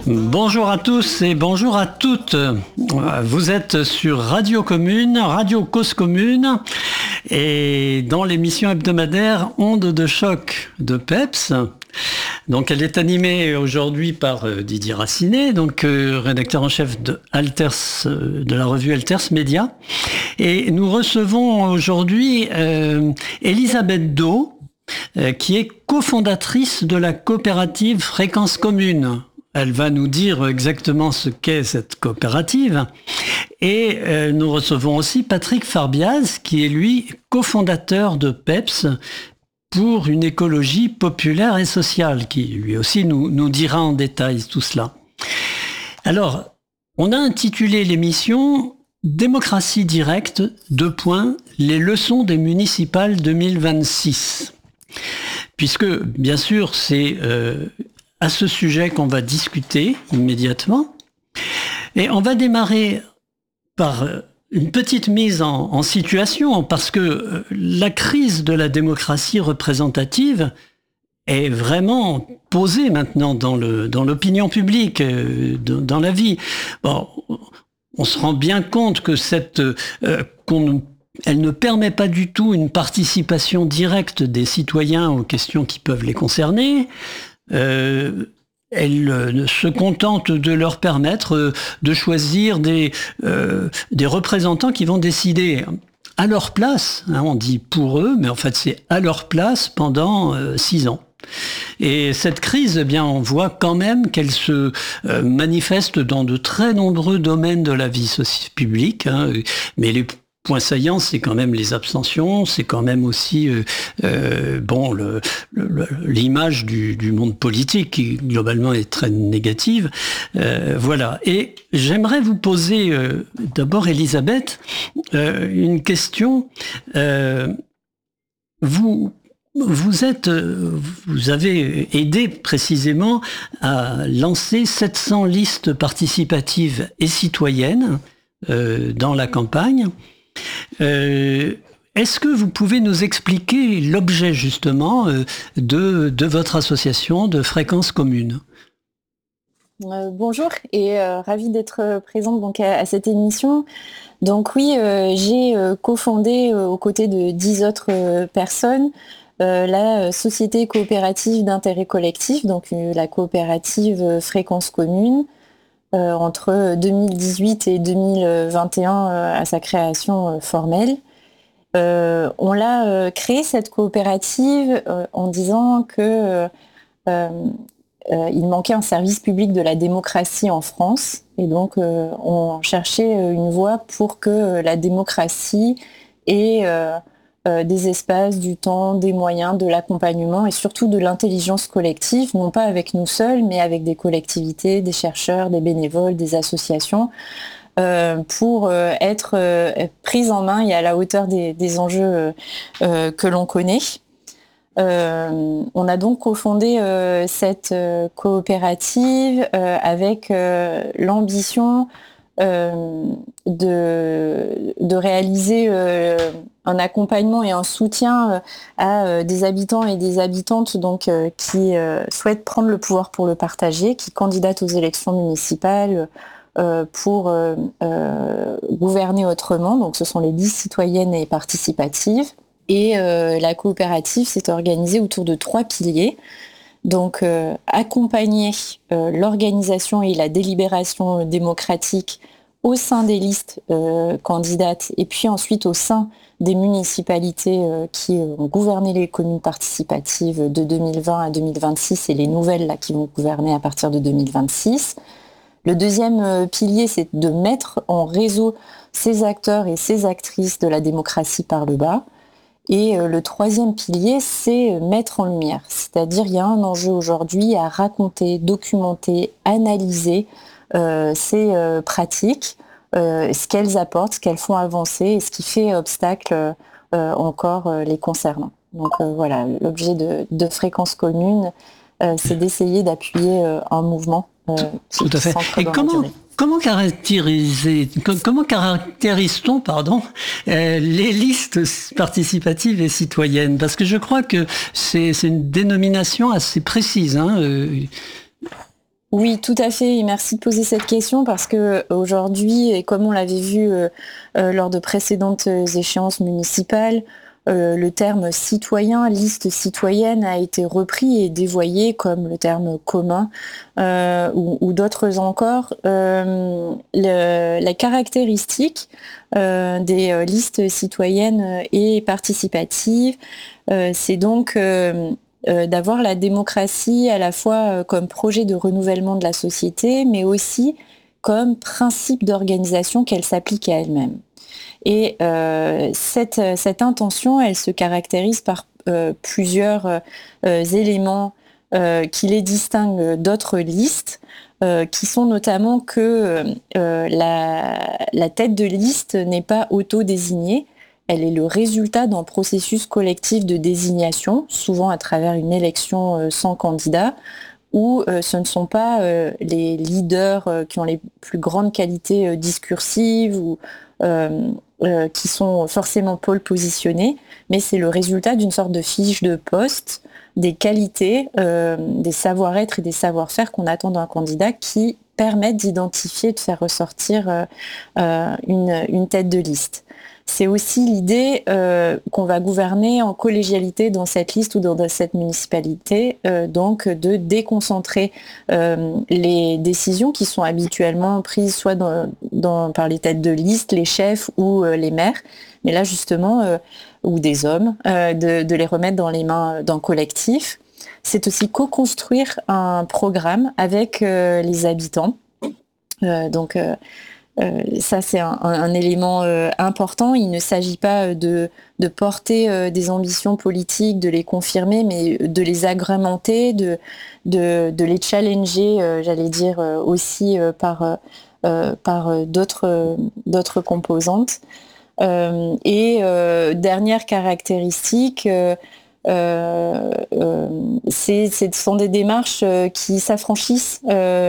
Bonjour à tous et bonjour à toutes. Vous êtes sur Radio Commune, Radio Cause Commune, et dans l'émission hebdomadaire Ondes de choc de PEPS. Donc elle est animée aujourd'hui par Didier Racinet, donc rédacteur en chef de la revue Alters Média. Et nous recevons aujourd'hui Elisabeth Do, qui est cofondatrice de la coopérative Fréquence Commune. Elle va nous dire exactement ce qu'est cette coopérative. Et nous recevons aussi Patrick Farbiaz, qui est lui cofondateur de PEPS pour une écologie populaire et sociale, qui lui aussi nous dira en détail tout cela. Alors, on a intitulé l'émission « Démocratie directe, : les leçons des municipales 2026 ». Puisque, bien sûr, c'est à ce sujet qu'on va discuter immédiatement. Et on va démarrer par une petite mise en situation, parce que la crise de la démocratie représentative est vraiment posée maintenant dans l'opinion publique, dans la vie. Bon, on se rend bien compte que elle ne permet pas du tout une participation directe des citoyens aux questions qui peuvent les concerner. Elle se contente de leur permettre de choisir des représentants qui vont décider à leur place, on dit pour eux, mais en fait c'est à leur place pendant 6 ans. Et cette crise, eh bien, on voit quand même qu'elle se manifeste dans de très nombreux domaines de la vie publique, mais les points saillants, c'est quand même les abstentions, c'est quand même aussi l'image du monde politique qui globalement est très négative. Voilà. Et j'aimerais vous poser d'abord, Elisabeth, une question. Vous avez aidé précisément à lancer 700 listes participatives et citoyennes dans la campagne. Est-ce que vous pouvez nous expliquer l'objet justement de votre association de Fréquence Commune ? Bonjour et ravie d'être présente donc à cette émission. Donc oui, j'ai cofondé aux côtés de 10 autres personnes la société coopérative d'intérêt collectif, donc la coopérative Fréquence Commune. Entre 2018 et 2021 à sa création formelle. On l'a créée, cette coopérative, en disant que il manquait un service public de la démocratie en France. Et donc, on cherchait une voie pour que la démocratie ait des espaces, du temps, des moyens, de l'accompagnement et surtout de l'intelligence collective, non pas avec nous seuls, mais avec des collectivités, des chercheurs, des bénévoles, des associations, pour être prise en main et à la hauteur des enjeux que l'on connaît. On a donc cofondé cette coopérative avec l'ambition de réaliser un accompagnement et un soutien à des habitants et des habitantes donc, qui souhaitent prendre le pouvoir pour le partager, qui candidatent aux élections municipales pour gouverner autrement. Donc ce sont les listes citoyennes et participatives. Et la coopérative s'est organisée autour de 3 piliers. Donc accompagner l'organisation et la délibération démocratique au sein des listes candidates et puis ensuite au sein des municipalités qui ont gouverné les communes participatives de 2020 à 2026 et les nouvelles là, qui vont gouverner à partir de 2026. Le deuxième pilier, c'est de mettre en réseau ces acteurs et ces actrices de la démocratie par le bas. Et le troisième pilier, c'est mettre en lumière. C'est-à-dire, il y a un enjeu aujourd'hui à raconter, documenter, analyser ces pratiques, ce qu'elles apportent, ce qu'elles font avancer et ce qui fait obstacle encore les concernant. Donc voilà, l'objet de Fréquence Commune, c'est d'essayer d'appuyer un mouvement tout à fait. Et comment caractérise-t-on les listes participatives et citoyennes ? Parce que je crois que c'est une dénomination assez précise. Oui, tout à fait. Et merci de poser cette question parce que aujourd'hui, et comme on l'avait vu lors de précédentes échéances municipales, le terme citoyen, liste citoyenne a été repris et dévoyé comme le terme commun ou d'autres encore. La caractéristique des listes citoyennes et participatives, c'est donc d'avoir la démocratie à la fois comme projet de renouvellement de la société, mais aussi comme principe d'organisation qu'elle s'applique à elle-même. Et cette intention, elle se caractérise par plusieurs éléments qui les distinguent d'autres listes, qui sont notamment que la tête de liste n'est pas auto-désignée. Elle est le résultat d'un processus collectif de désignation, souvent à travers une élection sans candidat, où ce ne sont pas les leaders qui ont les plus grandes qualités discursives ou qui sont forcément pôle positionnés, mais c'est le résultat d'une sorte de fiche de poste, des qualités, des savoir-être et des savoir-faire qu'on attend d'un candidat qui permettent d'identifier, de faire ressortir une tête de liste. C'est aussi l'idée qu'on va gouverner en collégialité dans cette liste ou dans cette municipalité, donc de déconcentrer les décisions qui sont habituellement prises soit par les têtes de liste, les chefs ou les maires, mais là justement, ou des hommes, de les remettre dans les mains d'un collectif. C'est aussi co-construire un programme avec les habitants. Ça, c'est un élément important. Il ne s'agit pas de porter des ambitions politiques, de les confirmer, mais de les agrémenter, de les challenger, j'allais dire, aussi par d'autres composantes. Dernière caractéristique, ce sont des démarches qui s'affranchissent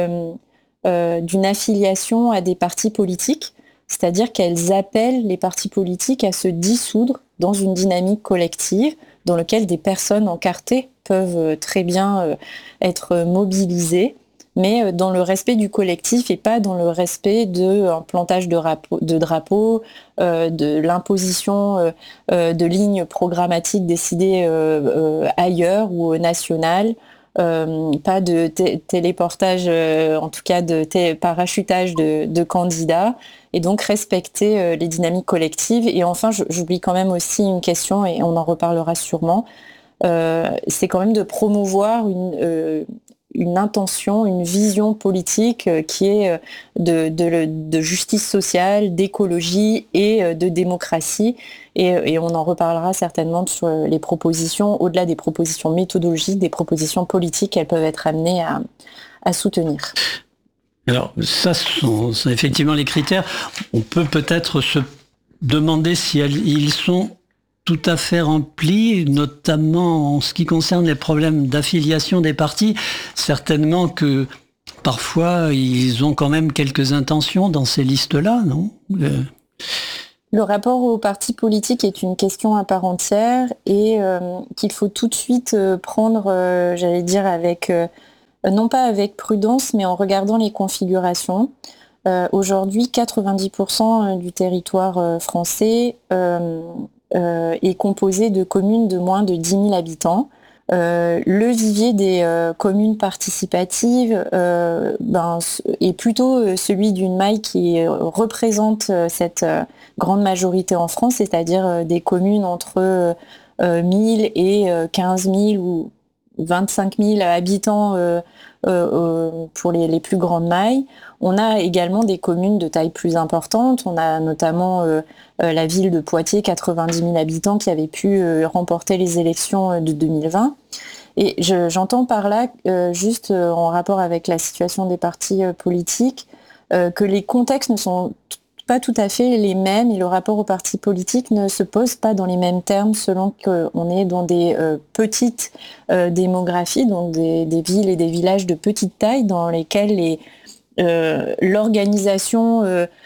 d'une affiliation à des partis politiques, c'est-à-dire qu'elles appellent les partis politiques à se dissoudre dans une dynamique collective dans laquelle des personnes encartées peuvent très bien être mobilisées, mais dans le respect du collectif et pas dans le respect d'un plantage de drapeaux, de l'imposition de lignes programmatiques décidées ailleurs ou nationales. Pas de téléportage, en tout cas de parachutage de candidats, et donc respecter les dynamiques collectives. Et enfin, j'oublie quand même aussi une question, et on en reparlera sûrement, c'est quand même de promouvoir une intention, une vision politique qui est de justice sociale, d'écologie et de démocratie. Et on en reparlera certainement sur les propositions, au-delà des propositions méthodologiques, des propositions politiques qu'elles peuvent être amenées à soutenir. Alors ça, c'est effectivement les critères. On peut peut-être se demander si ils sont tout à fait remplis, notamment en ce qui concerne les problèmes d'affiliation des partis. Certainement que parfois, ils ont quand même quelques intentions dans ces listes-là, non ? Le rapport aux partis politiques est une question à part entière et qu'il faut tout de suite prendre, j'allais dire, avec, non pas avec prudence, mais en regardant les configurations. Aujourd'hui, 90% du territoire français est composé de communes de moins de 10 000 habitants. Le vivier des communes participatives est plutôt celui d'une maille qui représente cette grande majorité en France, c'est-à-dire des communes entre 1000 et 15 000 ou 25 000 habitants pour les plus grandes mailles. On a également des communes de taille plus importante. On a notamment la ville de Poitiers, 90 000 habitants, qui avait pu remporter les élections de 2020. Et j'entends par là, juste en rapport avec la situation des partis politiques, que les contextes ne sont pas tout à fait les mêmes et le rapport aux partis politiques ne se pose pas dans les mêmes termes selon qu'on est dans des petites démographies, donc des villes et des villages de petite taille dans lesquels l'organisation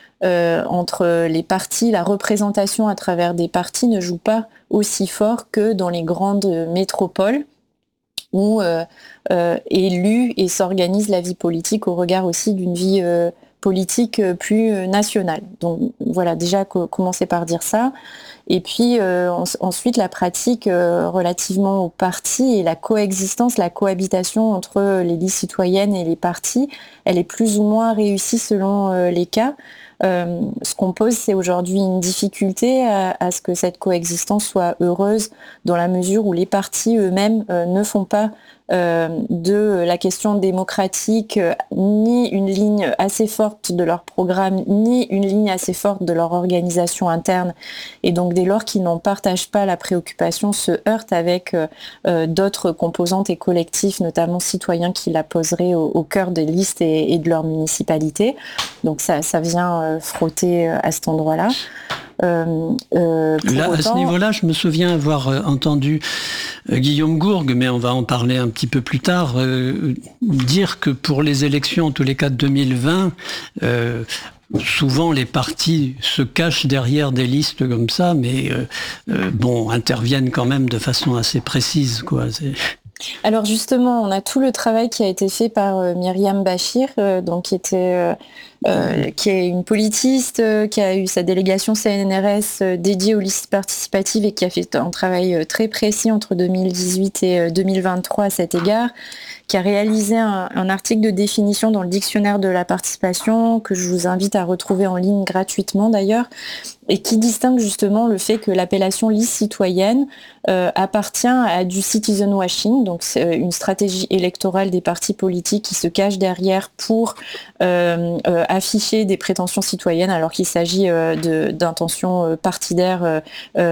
entre les partis, la représentation à travers des partis ne joue pas aussi fort que dans les grandes métropoles où est lue et s'organise la vie politique au regard aussi d'une vie politique plus nationale. Donc voilà, déjà commencer par dire ça. Et puis ensuite la pratique relativement aux partis et la coexistence, la cohabitation entre les listes citoyennes et les partis, elle est plus ou moins réussie selon les cas. Ce qu'on pose, c'est aujourd'hui une difficulté à ce que cette coexistence soit heureuse dans la mesure où les partis eux-mêmes ne font pas de la question démocratique ni une ligne assez forte de leur programme, ni une ligne assez forte de leur organisation interne. Et donc dès lors qu'ils n'en partagent pas la préoccupation, se heurtent avec d'autres composantes et collectifs, notamment citoyens, qui la poseraient au cœur des listes et de leur municipalité. Donc ça vient frotter à cet endroit-là. Là, autant, à ce niveau-là, je me souviens avoir entendu Guillaume Gourgue, mais on va en parler un petit peu plus tard, dire que pour les élections, en tous les cas de 2020, souvent les partis se cachent derrière des listes comme ça, mais interviennent quand même de façon assez précise, quoi. Alors justement, on a tout le travail qui a été fait par Myriam Bachir, qui est une politiste, qui a eu sa délégation CNRS dédiée aux listes participatives et qui a fait un travail très précis entre 2018 et 2023 à cet égard, qui a réalisé un article de définition dans le dictionnaire de la participation que je vous invite à retrouver en ligne gratuitement d'ailleurs, et qui distingue justement le fait que l'appellation liste citoyenne appartient à du citizen washing, donc c'est une stratégie électorale des partis politiques qui se cachent derrière pour afficher des prétentions citoyennes alors qu'il s'agit d'intentions partidaires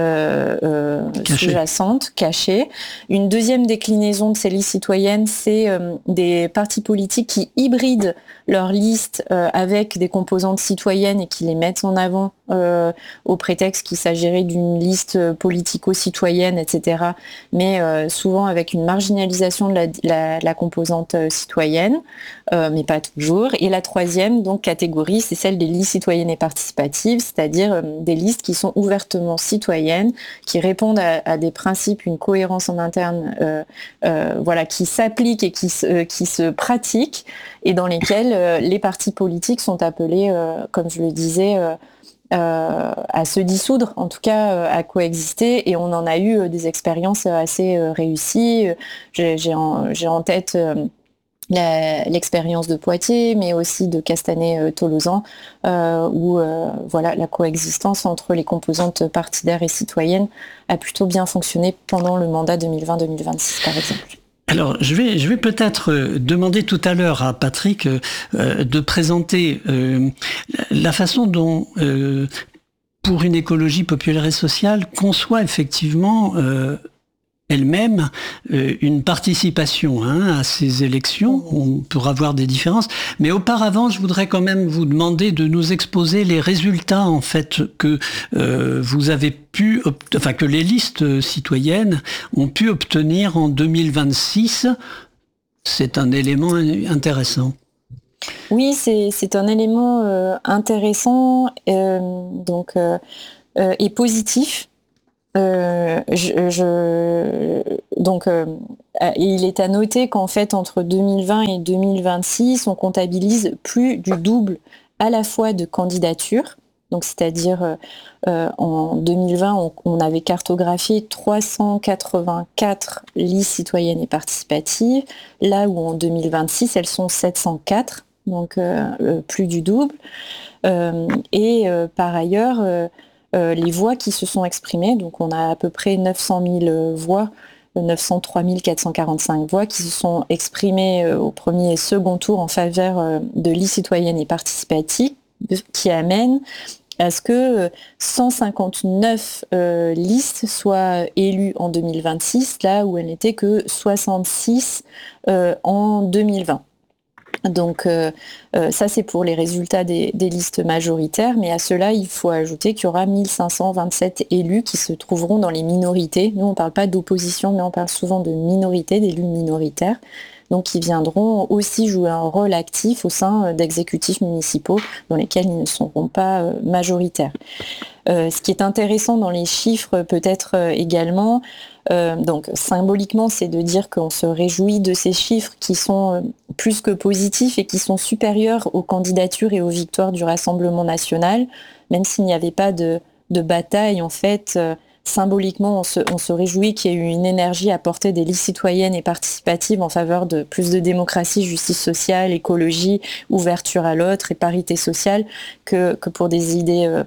sous-jacentes, cachées. Une deuxième déclinaison de ces listes citoyennes, c'est des partis politiques qui hybrident leurs listes avec des composantes citoyennes et qui les mettent en avant au prétexte qu'il s'agirait d'une liste politico-citoyenne, etc. Mais souvent avec une marginalisation de la composante citoyenne, mais pas toujours. Et la troisième catégorie, c'est celle des listes citoyennes et participatives, c'est-à-dire des listes qui sont ouvertement citoyennes, qui répondent à des principes, une cohérence en interne, qui s'appliquent et qui se pratiquent, et dans lesquelles les partis politiques sont appelés, comme je le disais, à se dissoudre, en tout cas à coexister, et on en a eu des expériences assez réussies. J'ai en tête l'expérience de Poitiers, mais aussi de Castanet-Tolosan, où la coexistence entre les composantes partidaires et citoyennes a plutôt bien fonctionné pendant le mandat 2020-2026, par exemple. Alors, je vais peut-être demander tout à l'heure à Patrick de présenter la façon dont, pour une écologie populaire et sociale, conçoit effectivement elle-même une participation à ces élections. On pourra voir des différences. Mais auparavant, je voudrais quand même vous demander de nous exposer les résultats en fait que vous avez pu, que les listes citoyennes ont pu obtenir en 2026. C'est un élément intéressant. Oui, c'est un élément intéressant et positif. Il est à noter qu'en fait entre 2020 et 2026 on comptabilise plus du double à la fois de candidatures, donc c'est-à-dire en 2020 on avait cartographié 384 listes citoyennes et participatives, là où en 2026 elles sont 704, donc plus du double, par ailleurs les voix qui se sont exprimées, donc on a à peu près 900 000 voix, 903 445 voix qui se sont exprimées au premier et second tour en faveur de listes citoyennes et participatives, qui amène à ce que 159 listes soient élues en 2026, là où elles n'étaient que 66 en 2020. Donc ça c'est pour les résultats des listes majoritaires, mais à cela il faut ajouter qu'il y aura 1527 élus qui se trouveront dans les minorités. Nous on ne parle pas d'opposition, mais on parle souvent de minorité, d'élus minoritaires, donc qui viendront aussi jouer un rôle actif au sein d'exécutifs municipaux dans lesquels ils ne seront pas majoritaires. Ce qui est intéressant dans les chiffres peut-être également, donc symboliquement, c'est de dire qu'on se réjouit de ces chiffres qui sont plus que positifs et qui sont supérieurs aux candidatures et aux victoires du Rassemblement national, même s'il n'y avait pas de bataille en fait. Symboliquement, on se réjouit qu'il y ait eu une énergie apportée des listes citoyennes et participatives en faveur de plus de démocratie, justice sociale, écologie, ouverture à l'autre et parité sociale que pour des idées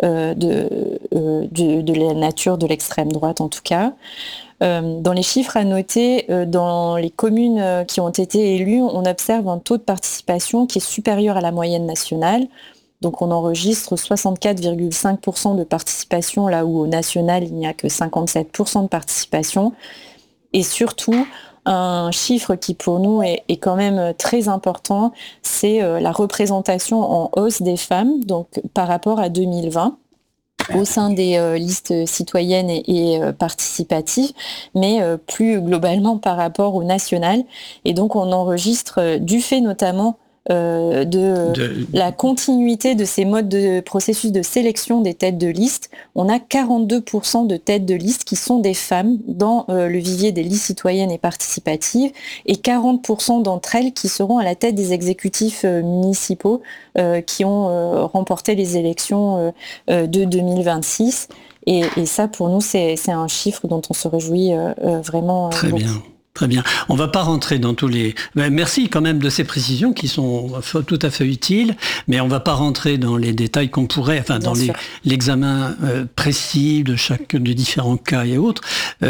de la nature de l'extrême droite en tout cas. Dans les chiffres à noter, dans les communes qui ont été élues, on observe un taux de participation qui est supérieur à la moyenne nationale. Donc on enregistre 64,5% de participation, là où au national, il n'y a que 57% de participation. Et surtout, un chiffre qui pour nous est quand même très important, c'est la représentation en hausse des femmes, donc par rapport à 2020. Au sein des listes citoyennes et participatives, mais plus globalement par rapport au national. Et donc on enregistre, du fait notamment de la continuité de ces modes de processus de sélection des têtes de liste, on a 42% de têtes de liste qui sont des femmes dans le vivier des listes citoyennes et participatives, et 40% d'entre elles qui seront à la tête des exécutifs municipaux qui ont remporté les élections de 2026. Et ça, pour nous, c'est un chiffre dont on se réjouit vraiment Très beaucoup. Bien. Très bien. On va pas rentrer dans tous les... Merci quand même de ces précisions qui sont tout à fait utiles, mais on va pas rentrer dans les détails qu'on pourrait, enfin dans l'examen précis de chaque des différents cas et autres.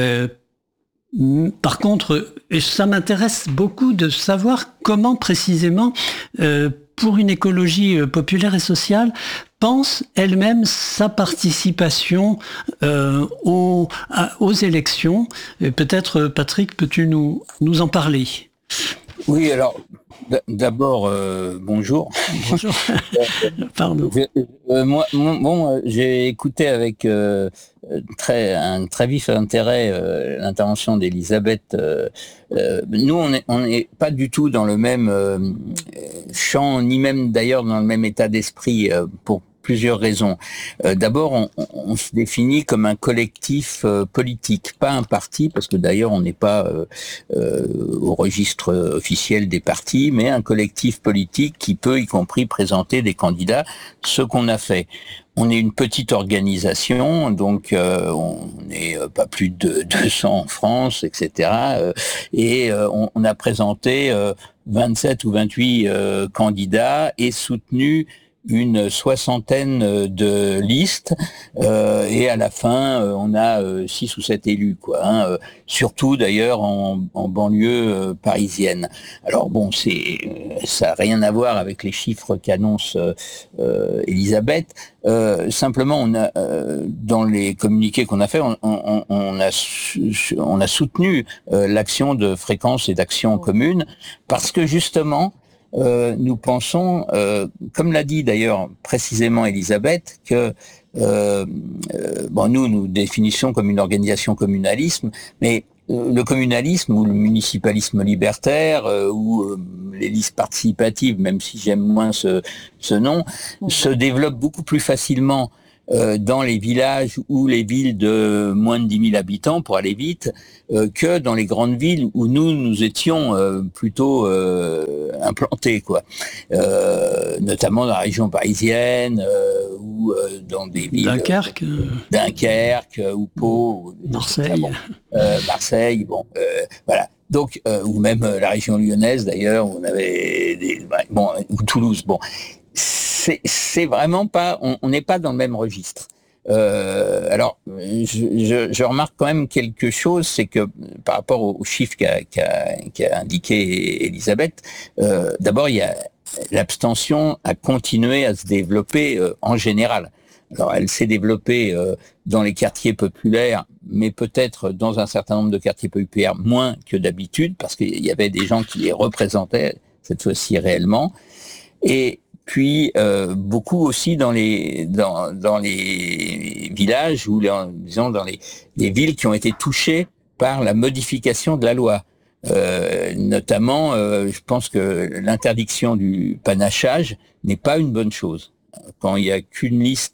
Par contre, et ça m'intéresse beaucoup de savoir comment précisément, pour une écologie populaire et sociale, pense elle-même sa participation aux élections. Et peut-être, Patrick, peux-tu nous en parler ? Oui, alors, d'abord, bonjour. Bonjour. Pardon. J'ai écouté avec un très vif intérêt l'intervention d'Elisabeth. Nous, on n'est pas du tout dans le même champ, ni même d'ailleurs dans le même état d'esprit pour plusieurs raisons. D'abord, on se définit comme un collectif politique, pas un parti, parce que d'ailleurs on n'est pas au registre officiel des partis, mais un collectif politique qui peut, y compris, présenter des candidats, ce qu'on a fait. On est une petite organisation, donc on n'est pas plus de 200 en France, etc. Et on a présenté 27 ou 28 candidats et soutenu une soixantaine de listes et à la fin on a 6 ou 7 élus quoi, surtout d'ailleurs en banlieue parisienne. Alors bon, ça n'a rien à voir avec les chiffres qu'annonce Elisabeth. Simplement on a dans les communiqués qu'on a fait, on a soutenu l'action de Fréquence et d'Action Commune parce que justement nous pensons, comme l'a dit d'ailleurs précisément Elisabeth, que nous définissons comme une organisation communalisme, mais le communalisme ou le municipalisme libertaire ou les listes participatives, même si j'aime moins ce nom, se développe beaucoup plus facilement dans les villages ou les villes de moins de 10 000 habitants, pour aller vite, que dans les grandes villes où nous étions plutôt implantés, quoi. Notamment dans la région parisienne ou dans des villes... Dunkerque ou Pau. Marseille. Marseille, voilà. Donc, ou même la région lyonnaise, d'ailleurs, où on avait ou Toulouse, bon. C'est vraiment pas, on n'est pas dans le même registre. Alors, je remarque quand même quelque chose, c'est que par rapport aux chiffres qu'a indiqué Elisabeth, d'abord il y a l'abstention a continué à se développer en général. Alors, elle s'est développée dans les quartiers populaires, mais peut-être dans un certain nombre de quartiers populaires moins que d'habitude, parce qu'il y avait des gens qui les représentaient cette fois-ci réellement. Et puis beaucoup aussi dans les villages ou disons dans les villes qui ont été touchées par la modification de la loi. Notamment, je pense que l'interdiction du panachage n'est pas une bonne chose. Quand il n'y a qu'une liste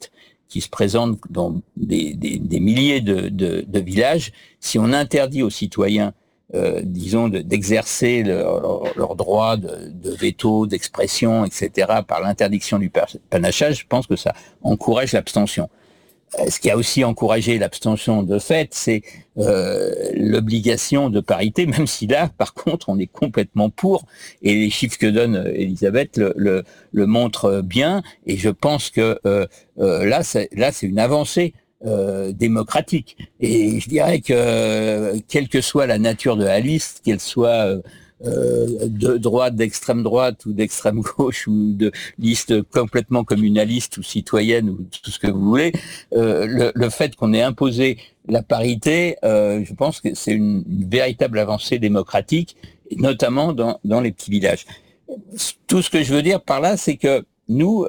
qui se présentent dans des milliers de villages, si on interdit aux citoyens, disons, d'exercer leur droit de veto, d'expression, etc., par l'interdiction du panachage, je pense que ça encourage l'abstention. Ce qui a aussi encouragé l'abstention de fait, c'est l'obligation de parité, même si là, par contre, on est complètement pour, et les chiffres que donne Elisabeth le montrent bien, et je pense que là, c'est une avancée démocratique. Et je dirais que, quelle que soit la nature de la liste, qu'elle soit de droite, d'extrême droite ou d'extrême gauche ou de liste complètement communaliste ou citoyenne ou tout ce que vous voulez, le fait qu'on ait imposé la parité, je pense que c'est une véritable avancée démocratique, notamment dans les petits villages. Tout ce que je veux dire par là, c'est que nous,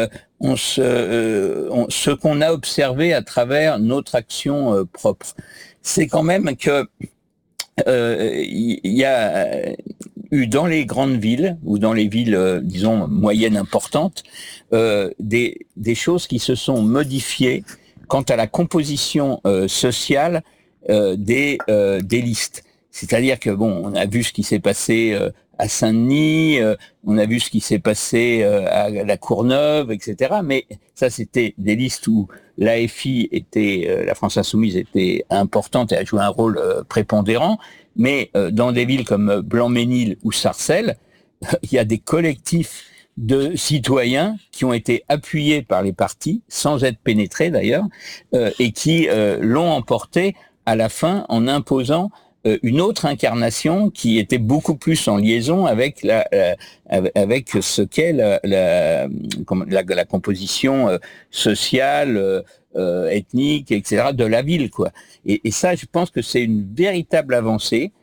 ce qu'on a observé à travers notre action propre, c'est quand même que il y a eu dans les grandes villes ou dans les villes, disons, moyennes importantes, des choses qui se sont modifiées quant à la composition sociale des listes. C'est-à-dire que, bon, on a vu ce qui s'est passé à Saint-Denis, on a vu ce qui s'est passé à la Courneuve, etc. Mais ça, c'était des listes où l'AFI était, la France Insoumise était importante et a joué un rôle prépondérant. Mais dans des villes comme Blanc-Ménil ou Sarcelles, il y a des collectifs de citoyens qui ont été appuyés par les partis, sans être pénétrés d'ailleurs, et qui l'ont emporté à la fin en imposant une autre incarnation qui était beaucoup plus en liaison avec avec ce qu'est la composition sociale, ethnique, etc. de la ville, quoi. Et ça, je pense que c'est une véritable avancée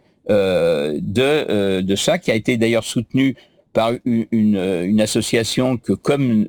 de ça, qui a été d'ailleurs soutenue par une association que comme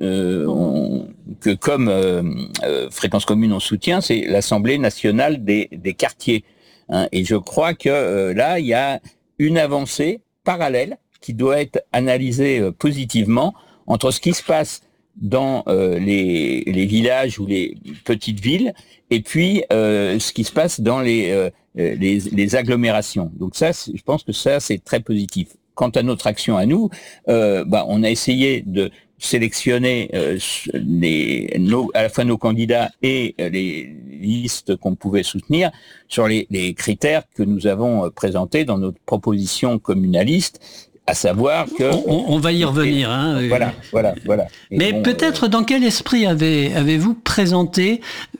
Fréquence Commune on soutient, c'est l'Assemblée nationale des quartiers. Et je crois que là, il y a une avancée parallèle qui doit être analysée positivement entre ce qui se passe dans les villages ou les petites villes et puis ce qui se passe dans les agglomérations. Donc ça, je pense que ça, c'est très positif. Quant à notre action à nous, on a essayé de sélectionner à la fois nos candidats et les listes qu'on pouvait soutenir sur les critères que nous avons présentés dans notre proposition communaliste, à savoir que... On va y revenir. Voilà. Et mais bon, peut-être dans quel esprit avez-vous présenté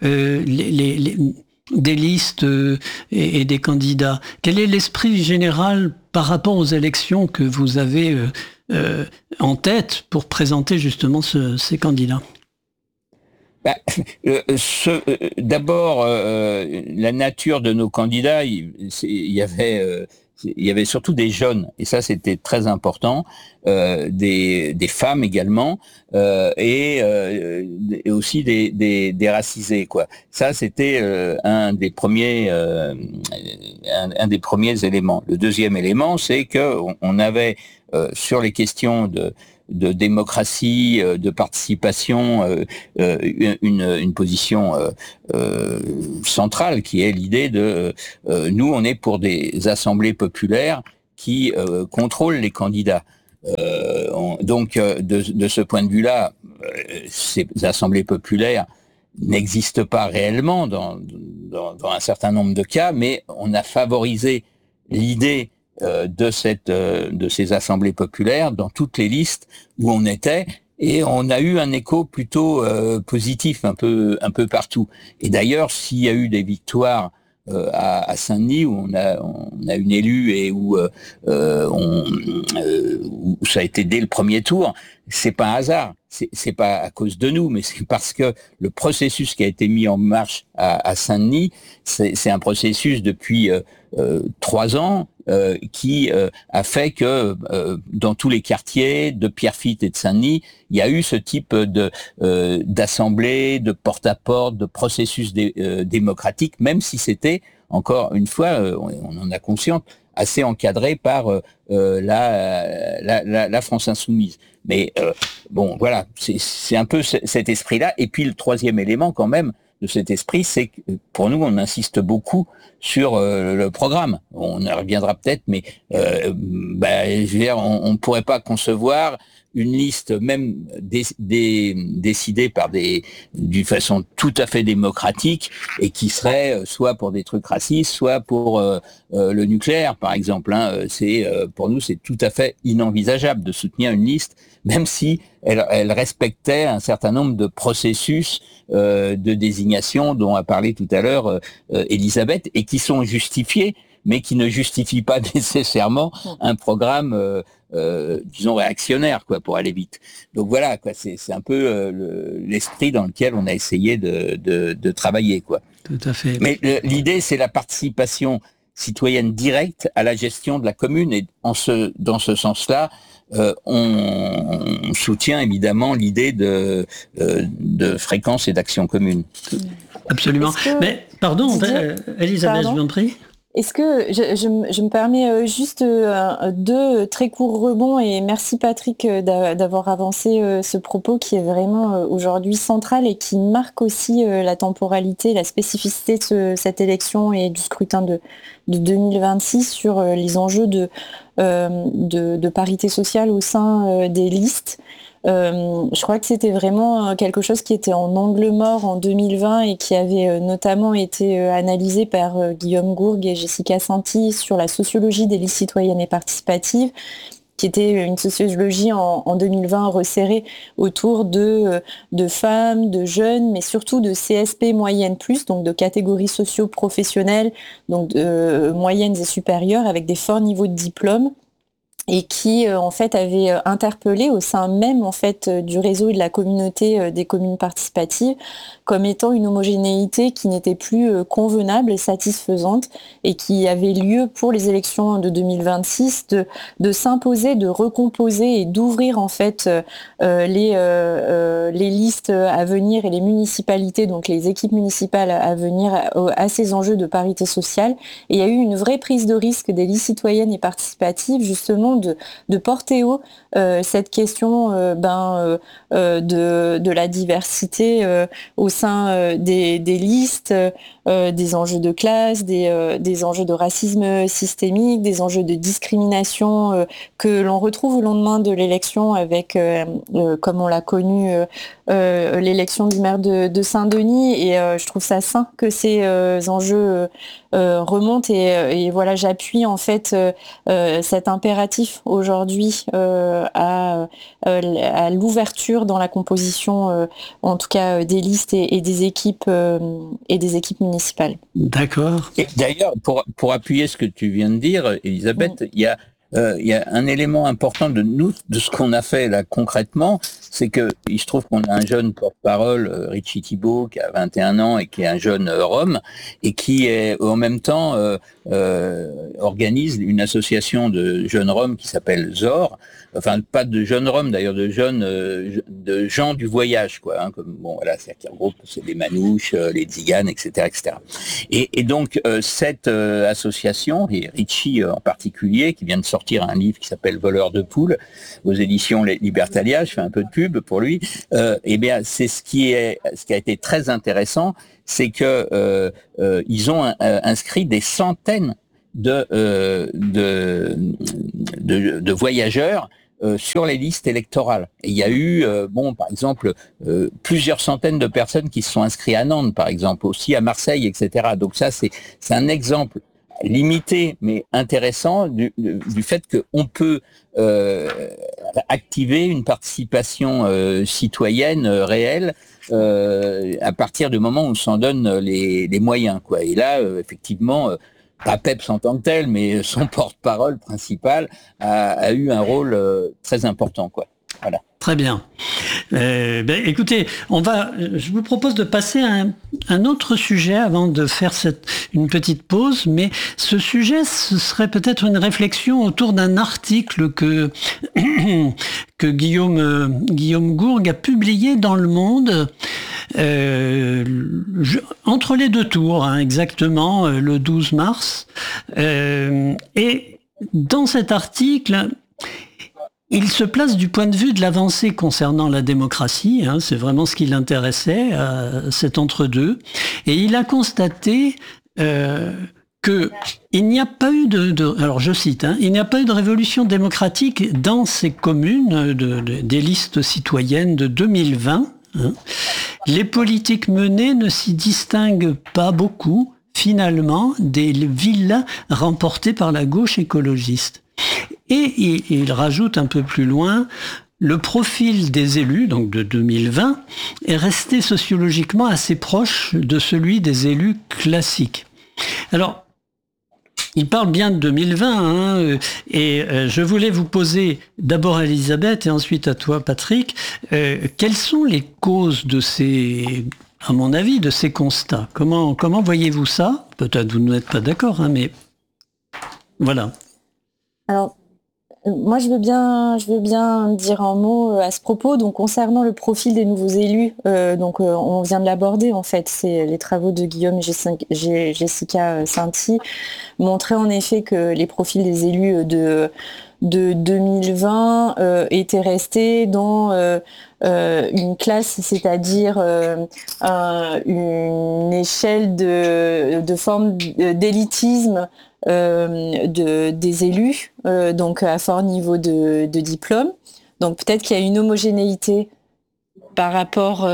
des listes et des candidats? Quel est l'esprit général par rapport aux élections que vous avez en tête pour présenter justement ces candidats? D'abord, la nature de nos candidats, il y avait surtout des jeunes, et ça c'était très important, des femmes également, et aussi des racisés, quoi. Ça c'était un des premiers éléments. Le deuxième élément, c'est que on avait sur les questions de démocratie, de participation, une position centrale qui est l'idée de nous, on est pour des assemblées populaires qui contrôlent les candidats. Donc, de ce point de vue-là, ces assemblées populaires n'existent pas réellement dans un certain nombre de cas, mais on a favorisé l'idée de ces assemblées populaires dans toutes les listes où on était, et on a eu un écho plutôt positif un peu partout. Et d'ailleurs, s'il y a eu des victoires à Saint-Denis où on a une élue et où ça a été dès le premier tour, c'est pas un hasard. C'est pas à cause de nous, mais c'est parce que le processus qui a été mis en marche à Saint-Denis, c'est un processus depuis 3 ans qui a fait que dans tous les quartiers de Pierrefitte et de Saint-Denis, il y a eu ce type d'assemblée, de porte-à-porte, de processus démocratique, même si c'était, encore une fois, on en a conscience, assez encadrés par la France insoumise. Mais bon, voilà, c'est un peu cet esprit-là. Et puis le troisième élément quand même de cet esprit, c'est que pour nous, on insiste beaucoup sur le programme. On y reviendra peut-être, mais je veux dire, on pourrait pas concevoir une liste même décidée par d'une façon tout à fait démocratique et qui serait soit pour des trucs racistes, soit pour le nucléaire, par exemple. Pour nous, c'est tout à fait inenvisageable de soutenir une liste, même si elle respectait un certain nombre de processus de désignation dont a parlé tout à l'heure Elisabeth, et qui sont justifiés, mais qui ne justifient pas nécessairement un programme disons réactionnaire, quoi, pour aller vite. Donc voilà, quoi, c'est un peu l'esprit dans lequel on a essayé de travailler, quoi. Tout à fait. Mais l'idée, c'est la participation citoyenne directe à la gestion de la commune, et dans ce sens-là, on soutient évidemment l'idée de fréquence et d'action commune. Absolument. Mais pardon, Elisabeth, je vous en prie. Est-ce que je me permets juste deux très courts rebonds, et merci Patrick d'avoir avancé ce propos qui est vraiment aujourd'hui central et qui marque aussi la temporalité, la spécificité de cette élection et du scrutin de 2026 sur les enjeux de parité sociale au sein des listes. Je crois que c'était vraiment quelque chose qui était en angle mort en 2020 et qui avait notamment été analysé par Guillaume Gourgue et Jessica Santi sur la sociologie des listes citoyennes et participatives, qui était une sociologie en 2020 resserrée autour de femmes, de jeunes, mais surtout de CSP moyenne plus, donc de catégories socio-professionnelles, donc moyennes et supérieures, avec des forts niveaux de diplôme, et qui en fait avait interpellé au sein même en fait du réseau et de la communauté des communes participatives comme étant une homogénéité qui n'était plus convenable et satisfaisante, et qui avait lieu pour les élections de 2026 de s'imposer, de recomposer et d'ouvrir en fait les listes à venir et les municipalités, donc les équipes municipales à venir à ces enjeux de parité sociale. Et il y a eu une vraie prise de risque des listes citoyennes et participatives, justement de porter haut cette question de la diversité au sein des listes, des enjeux de classe, des enjeux de racisme systémique, des enjeux de discrimination que l'on retrouve au lendemain de l'élection avec, comme on l'a connu, l'élection du maire de Saint-Denis. Et je trouve ça sain que ces enjeux remontent, et voilà, j'appuie en fait cet impératif aujourd'hui à l'ouverture dans la composition, en tout cas des listes et des équipes municipales. D'accord. Et d'ailleurs, pour appuyer ce que tu viens de dire, Elisabeth, il y a un élément important de ce qu'on a fait là concrètement, c'est que il se trouve qu'on a un jeune porte-parole, Richie Thibault, qui a 21 ans et qui est un jeune Rom, et qui est en même temps organise une association de jeunes Roms qui s'appelle ZOR, enfin pas de jeunes Roms d'ailleurs, de gens du voyage, quoi, hein, comme bon voilà, c'est-à-dire qu'en gros c'est les manouches, les tziganes, etc., etc. Et donc cette association, et Richie en particulier, qui vient de sortir un livre qui s'appelle Voleurs de poules aux éditions Libertalia, je fais un peu de pub pour lui, et bien c'est ce qui a été très intéressant, c'est que ils ont inscrit des centaines de voyageurs sur les listes électorales. Et il y a eu, par exemple, plusieurs centaines de personnes qui se sont inscrites à Nantes, par exemple, aussi à Marseille, etc. Donc ça, c'est un exemple limité mais intéressant du fait qu'on peut activer une participation citoyenne réelle à partir du moment où on s'en donne les moyens, quoi. Et là, effectivement, pas PEPS en tant que tel, mais son porte-parole principal a eu un rôle très important, quoi. Voilà. Très bien. Écoutez, je vous propose de passer à un autre sujet avant de faire une petite pause, mais ce sujet, ce serait peut-être une réflexion autour d'un article que Guillaume Gourgue a publié dans Le Monde, entre les deux tours, hein, exactement, le 12 mars. Et dans cet article, il se place du point de vue de l'avancée concernant la démocratie, hein, c'est vraiment ce qui l'intéressait, cet entre-deux. Et il a constaté qu'il n'y a pas eu alors je cite, hein, il n'y a pas eu de révolution démocratique dans ces communes des listes citoyennes de 2020. Hein. Les politiques menées ne s'y distinguent pas beaucoup, finalement, des villes remportées par la gauche écologiste. Et il rajoute un peu plus loin, le profil des élus, donc de 2020, est resté sociologiquement assez proche de celui des élus classiques. Alors, il parle bien de 2020, hein, et je voulais vous poser d'abord à Elisabeth et ensuite à toi, Patrick, quelles sont les causes de ces, à mon avis, de ces constats? Comment voyez-vous ça? Peut-être vous n'êtes pas d'accord, hein, mais voilà. Alors, moi, je veux bien dire un mot à ce propos. Donc, concernant le profil des nouveaux élus, on vient de l'aborder en fait. C'est les travaux de Guillaume et Jessica Sainty montraient en effet que les profils des élus de 2020 étaient restés dans une classe, c'est-à-dire une échelle de forme d'élitisme des élus, donc à fort niveau de diplôme. Donc peut-être qu'il y a une homogénéité par rapport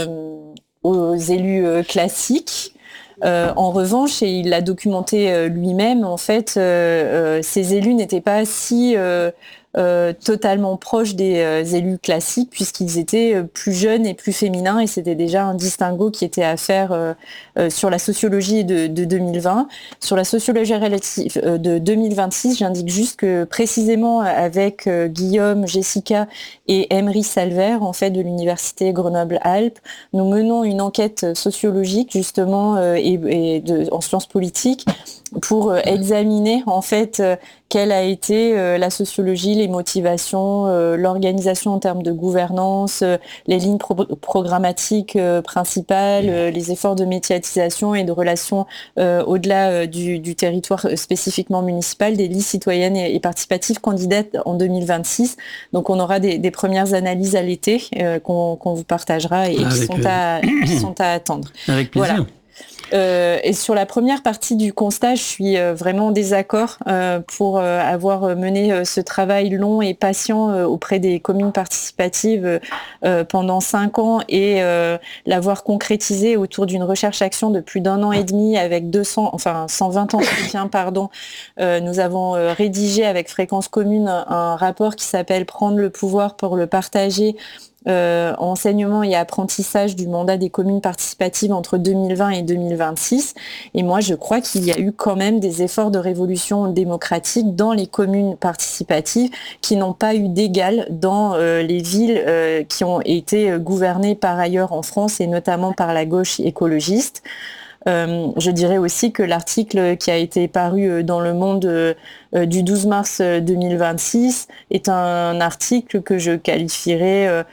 aux élus classiques. En revanche, et il l'a documenté lui-même, en fait, ces élus n'étaient pas si totalement proches des élus classiques, puisqu'ils étaient plus jeunes et plus féminins, et c'était déjà un distinguo qui était à faire sur la sociologie de 2020. Sur la sociologie relative de 2026, j'indique juste que précisément avec Guillaume, Jessica et Emery Salver, en fait, de l'université Grenoble-Alpes, nous menons une enquête sociologique justement en sciences politiques pour examiner en fait quelle a été la sociologie, les motivations, l'organisation en termes de gouvernance, les lignes programmatiques principales, les efforts de médiatisation et de relations au-delà du territoire spécifiquement municipal des listes citoyennes et participatives candidates en 2026. Donc on aura des premières analyses à l'été qu'on vous partagera et qui sont à attendre. Avec plaisir. Voilà. Et sur la première partie du constat, je suis vraiment en désaccord pour avoir mené ce travail long et patient auprès des communes participatives pendant 5 ans et l'avoir concrétisé autour d'une recherche-action de plus d'1 an et demi avec 120 entretiens, pardon. Nous avons rédigé avec Fréquence Commune un rapport qui s'appelle « Prendre le pouvoir pour le partager ». Enseignement et apprentissage du mandat des communes participatives entre 2020 et 2026. Et moi, je crois qu'il y a eu quand même des efforts de révolution démocratique dans les communes participatives qui n'ont pas eu d'égal dans les villes qui ont été gouvernées par ailleurs en France et notamment par la gauche écologiste. Je dirais aussi que l'article qui a été paru dans Le Monde du 12 mars 2026 est un article que je qualifierais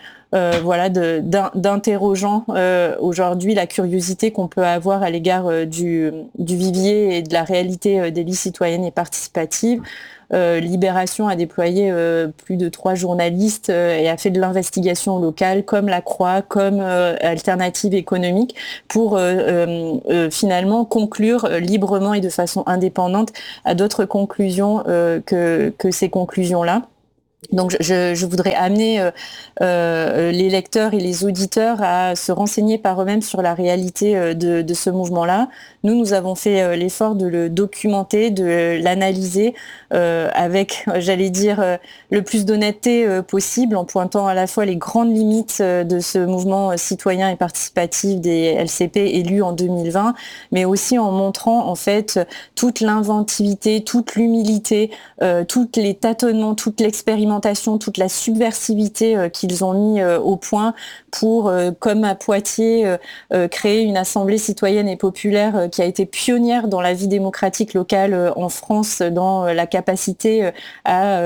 d'interrogeant aujourd'hui la curiosité qu'on peut avoir à l'égard du vivier et de la réalité des listes citoyennes et participatives. Libération a déployé plus de 3 journalistes et a fait de l'investigation locale comme La Croix, comme Alternative économique pour finalement conclure librement et de façon indépendante à d'autres conclusions que ces conclusions-là. Donc je voudrais amener les lecteurs et les auditeurs à se renseigner par eux-mêmes sur la réalité de ce mouvement-là. Nous avons fait l'effort de le documenter, de l'analyser avec, j'allais dire, le plus d'honnêteté possible, en pointant à la fois les grandes limites de ce mouvement citoyen et participatif des LCP élus en 2020, mais aussi en montrant en fait toute l'inventivité, toute l'humilité, tous les tâtonnements, toute l'expérimentation, toute la subversivité qu'ils ont mis au point pour, comme à Poitiers, créer une assemblée citoyenne et populaire qui a été pionnière dans la vie démocratique locale en France, dans la capacité à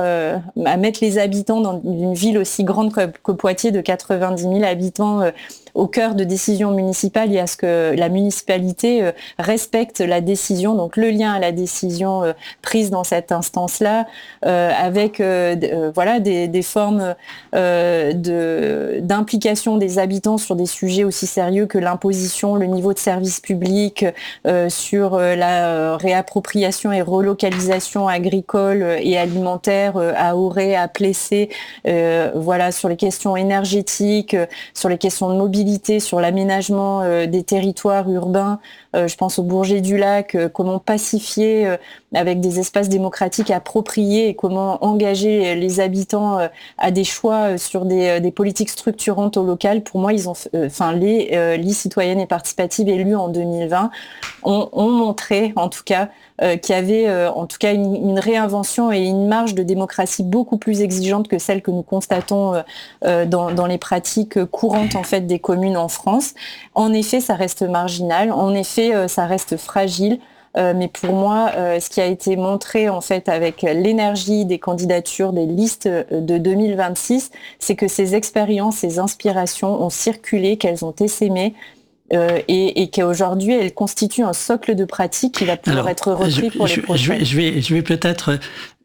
mettre les habitants dans une ville aussi grande que Poitiers de 90 000 habitants au cœur de décisions municipales, il y a ce que la municipalité respecte la décision, donc le lien à la décision prise dans cette instance-là, avec voilà des formes d'implication des habitants sur des sujets aussi sérieux que l'imposition, le niveau de service public, sur la réappropriation et relocalisation agricole et alimentaire à Auray, à Plessé, voilà, sur les questions énergétiques, sur les questions de mobilité, sur l'aménagement des territoires urbains. Je pense au Bourget-du-Lac, comment pacifier avec des espaces démocratiques appropriés et comment engager les habitants à des choix sur des politiques structurantes au local. Pour moi, ils ont, les listes citoyennes et participatives élues en 2020 ont montré, en tout cas, qu'il y avait en tout cas une réinvention et une marge de démocratie beaucoup plus exigeante que celle que nous constatons dans les pratiques courantes en fait des communes en France. En effet, ça reste marginal. En effet, ça reste fragile. Mais pour moi, ce qui a été montré en fait avec l'énergie des candidatures des listes de 2026, c'est que ces expériences, ces inspirations ont circulé, qu'elles ont essaimé. Et qu'aujourd'hui, elle constitue un socle de pratique qui va pouvoir être repris pour les prochaines. Je vais peut-être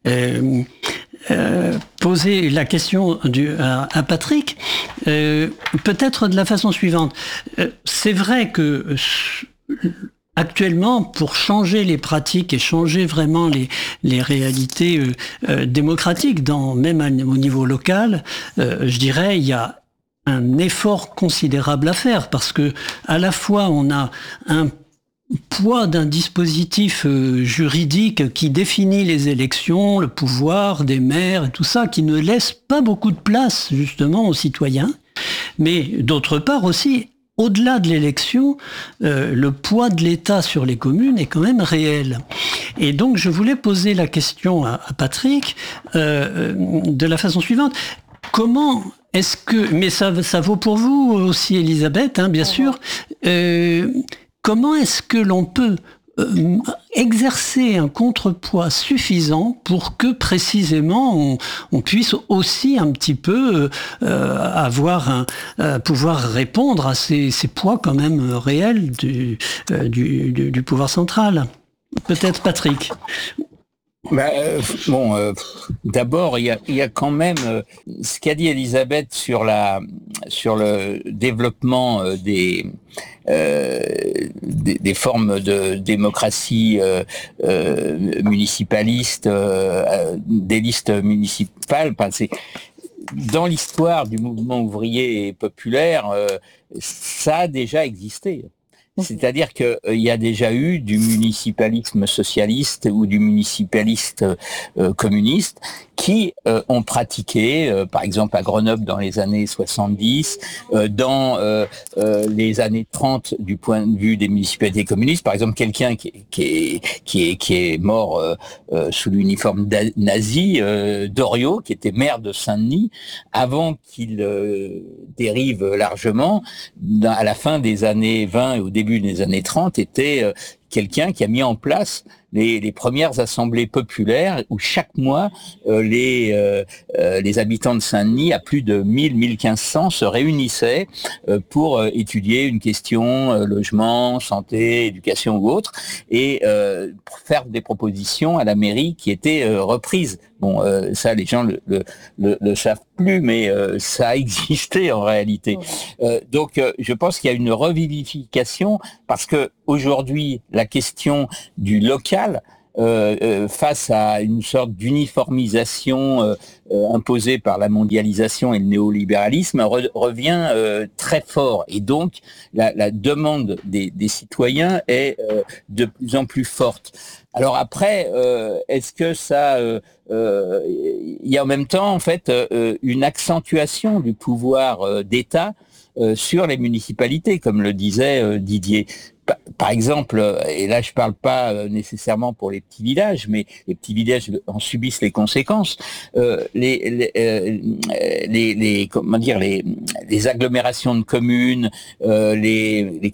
poser la question à Patrick, peut-être de la façon suivante. C'est vrai que actuellement, pour changer les pratiques et changer vraiment les réalités démocratiques, même au niveau local, je dirais, il y a un effort considérable à faire parce que à la fois on a un poids d'un dispositif juridique qui définit les élections, le pouvoir des maires et tout ça, qui ne laisse pas beaucoup de place justement aux citoyens, mais d'autre part aussi, au-delà de l'élection, le poids de l'État sur les communes est quand même réel. Et donc je voulais poser la question à Patrick de la façon suivante. Comment est-ce que, mais ça vaut pour vous aussi Elisabeth, hein, bien sûr, comment est-ce que l'on peut exercer un contrepoids suffisant pour que précisément on puisse aussi un petit peu pouvoir répondre à ces poids quand même réels du pouvoir central? Peut-être Patrick. D'abord, il y a quand même ce qu'a dit Elisabeth sur le développement des formes de démocratie municipaliste, des listes municipales. C'est dans l'histoire du mouvement ouvrier et populaire, ça a déjà existé. C'est-à-dire qu'il y a déjà eu du municipalisme socialiste ou du municipaliste communiste qui ont pratiqué, par exemple à Grenoble dans les années 70, dans les années 30 du point de vue des municipalités communistes. Par exemple, quelqu'un qui est mort sous l'uniforme nazi, Doriot, qui était maire de Saint-Denis, avant qu'il dérive largement, à la fin des années 20 et au début des années 30, était quelqu'un qui a mis en place les premières assemblées populaires où chaque mois les habitants de Saint-Denis, à plus de 1500, se réunissaient pour étudier une question logement, santé, éducation ou autre, et faire des propositions à la mairie qui étaient reprises. Bon, ça les gens le savent plus, mais ça a existé en réalité. Donc je pense qu'il y a une revivification parce que aujourd'hui la question du local face à une sorte d'uniformisation imposée par la mondialisation et le néolibéralisme revient très fort. Et donc, la demande des citoyens est de plus en plus forte. Alors après, est-ce que ça... il y a en même temps, en fait, une accentuation du pouvoir d'État sur les municipalités, comme le disait Didier. Par exemple, et là je parle pas nécessairement pour les petits villages, mais les petits villages en subissent les conséquences. Les agglomérations de communes, les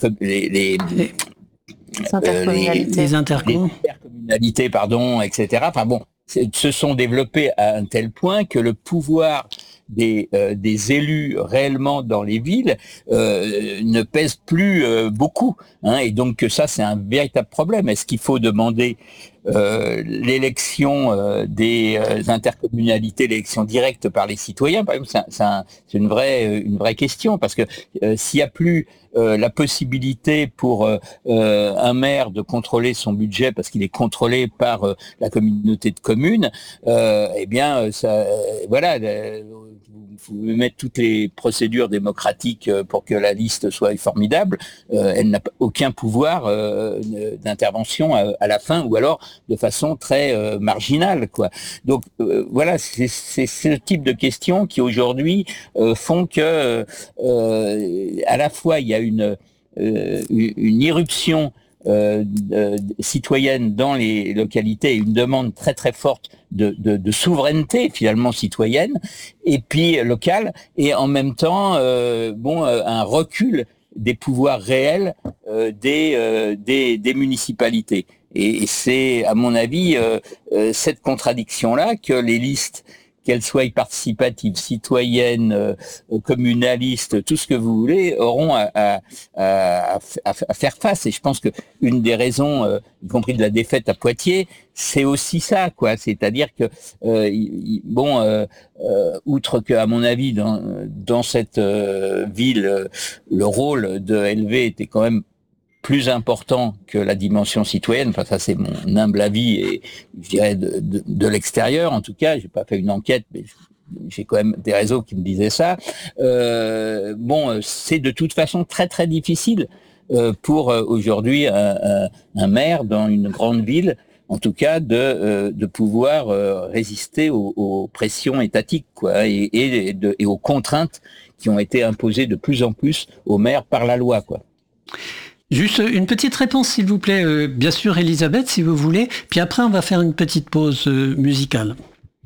intercommunalités, pardon, etc. Enfin bon, se sont développées à un tel point que le pouvoir des élus réellement dans les villes ne pèse plus beaucoup, hein, et donc ça c'est un véritable problème. Est-ce qu'il faut demander l'élection des intercommunalités, l'élection directe par les citoyens, par exemple, c'est une vraie question, parce que s'il n'y a plus la possibilité pour un maire de contrôler son budget parce qu'il est contrôlé par la communauté de communes, eh bien, voilà. Vous mettre toutes les procédures démocratiques pour que la liste soit formidable, elle n'a aucun pouvoir d'intervention à la fin, ou alors de façon très marginale, quoi. Donc voilà, c'est ce type de questions qui aujourd'hui font que à la fois il y a une irruption citoyenne dans les localités, une demande très très forte de souveraineté finalement citoyenne et puis locale, et en même temps un recul des pouvoirs réels des municipalités. Et c'est à mon avis cette contradiction-là que les listes, qu'elles soient participatives, citoyennes, communalistes, tout ce que vous voulez, auront à faire face. Et je pense que une des raisons, y compris de la défaite à Poitiers, c'est aussi ça, quoi. C'est-à-dire que, outre que, à mon avis, dans cette ville, le rôle de LV était quand même plus important que la dimension citoyenne. Enfin, ça c'est mon humble avis, et je dirais de l'extérieur, en tout cas. J'ai pas fait une enquête, mais j'ai quand même des réseaux qui me disaient ça. C'est de toute façon très très difficile pour aujourd'hui un maire dans une grande ville, en tout cas, de pouvoir résister aux pressions étatiques, quoi, et aux contraintes qui ont été imposées de plus en plus aux maires par la loi, quoi. Juste une petite réponse, s'il vous plaît. Bien sûr, Elisabeth, si vous voulez. Puis après, on va faire une petite pause musicale.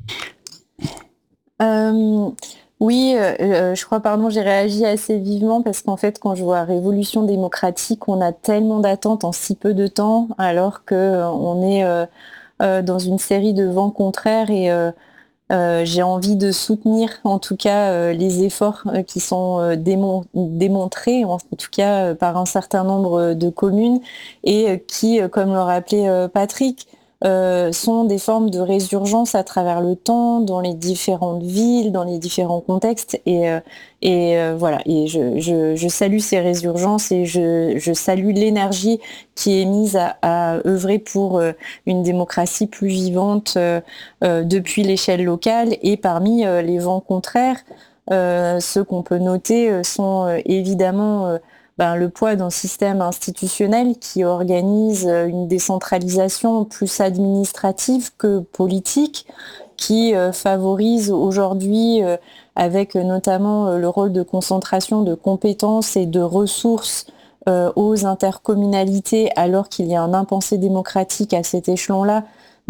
Oui, je crois, j'ai réagi assez vivement parce qu'en fait, quand je vois Révolution démocratique, on a tellement d'attentes en si peu de temps, alors qu'on est dans une série de vents contraires, et j'ai envie de soutenir en tout cas les efforts qui sont démontrés, en tout cas par un certain nombre de communes, et qui, comme le rappelait Patrick, sont des formes de résurgence à travers le temps, dans les différentes villes, dans les différents contextes, et voilà. Et je salue ces résurgences, et je salue l'énergie qui est mise à œuvrer pour une démocratie plus vivante depuis l'échelle locale. Et parmi les vents contraires, ceux qu'on peut noter sont évidemment le poids d'un système institutionnel qui organise une décentralisation plus administrative que politique, qui favorise aujourd'hui, avec notamment le rôle de concentration de compétences et de ressources aux intercommunalités, alors qu'il y a un impensé démocratique à cet échelon-là,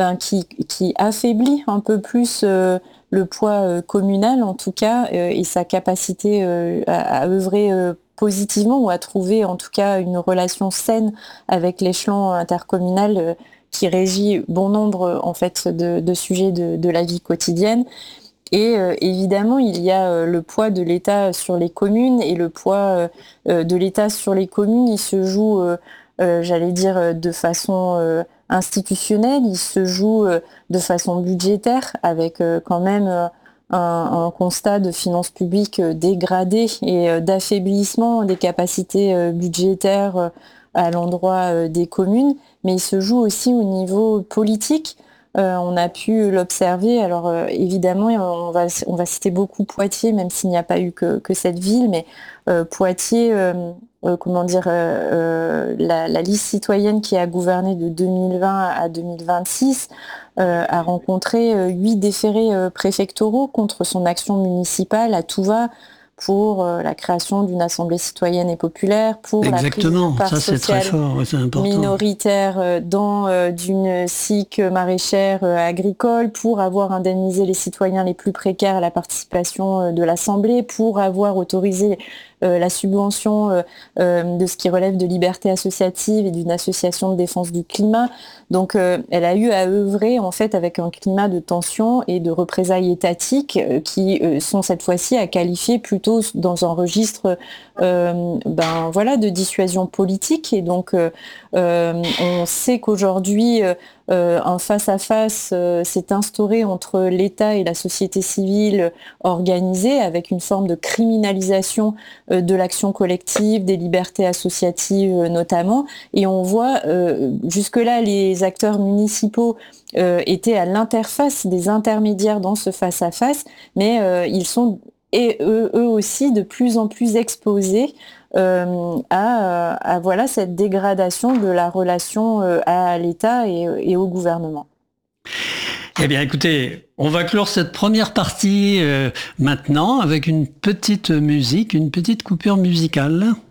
qui affaiblit un peu plus le poids communal, en tout cas, et sa capacité à œuvrer positivement, ou à trouver en tout cas une relation saine avec l'échelon intercommunal qui régit bon nombre en fait de sujets de la vie quotidienne. Et évidemment, il y a le poids de l'État sur les communes, et le poids de l'État sur les communes, il se joue, j'allais dire, de façon institutionnelle, il se joue de façon budgétaire, avec quand même un constat de finances publiques dégradées et d'affaiblissement des capacités budgétaires à l'endroit des communes, mais il se joue aussi au niveau politique. On a pu l'observer. Alors évidemment, on va citer beaucoup Poitiers, même s'il n'y a pas eu que cette ville, mais Poitiers, la liste citoyenne qui a gouverné de 2020 à 2026 a rencontré 8 déférés préfectoraux contre son action municipale à tout va, pour la création d'une assemblée citoyenne et populaire, pour exactement, la prise de part ça c'est très fort, c'est important, minoritaire dans d'une SIC maraîchère agricole, pour avoir indemnisé les citoyens les plus précaires à la participation de l'assemblée, pour avoir autorisé la subvention de ce qui relève de liberté associative et d'une association de défense du climat. Donc elle a eu à œuvrer en fait avec un climat de tension et de représailles étatiques qui sont cette fois-ci à qualifier plutôt dans un registre de dissuasion politique. Et donc on sait qu'aujourd'hui un face-à-face s'est instauré entre l'État et la société civile organisée avec une forme de criminalisation de l'action collective, des libertés associatives notamment. Et on voit jusque-là les acteurs municipaux étaient à l'interface des intermédiaires dans ce face-à-face, mais ils sont eux aussi de plus en plus exposés à cette dégradation de la relation à l'État et au gouvernement. Eh bien écoutez, on va clore cette première partie maintenant avec une petite musique, une petite coupure musicale.